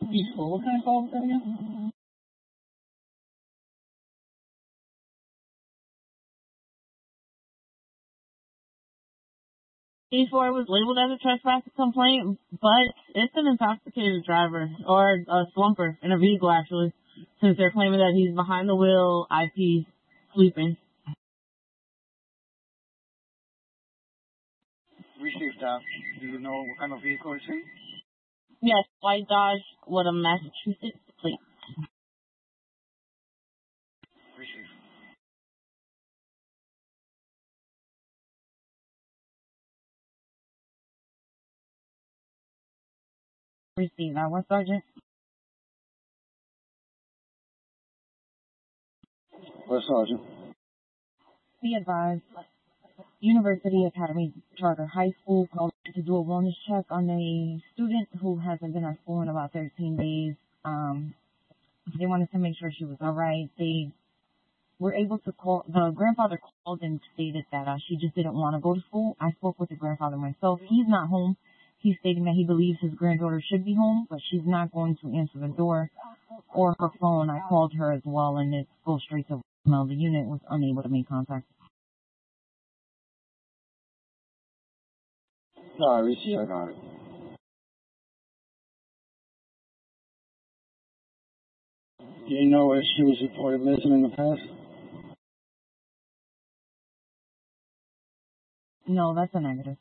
Peaceful. What kind of call was that again? E4 was labeled as a trespass complaint, but it's an intoxicated driver, or a slumper in a vehicle actually, since they're claiming that he's behind the wheel, IP, sleeping. Received that. Do you know what kind of vehicle it's in? Yes, white Dodge with a Massachusetts plate. Received. Receive that one, Sergeant. What, Sergeant? Be advised, University Academy Charter High School called to do a wellness check on a student who hasn't been at school in about 13 days. They wanted to make sure she was all right. They were able to call, the grandfather called and stated that she just didn't want to go to school. I spoke with the grandfather myself. He's not home. He's stating that he believes his granddaughter should be home, but she's not going to answer the door or her phone. I called her as well, and it goes straight to voicemail. The unit was unable to make contact. No, received. I got it. Do you know if she was reported missing in the past? No, that's a negative.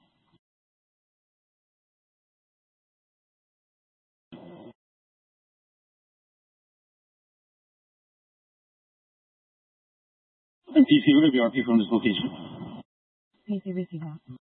PC, would it be RP from this location? PC, receive that.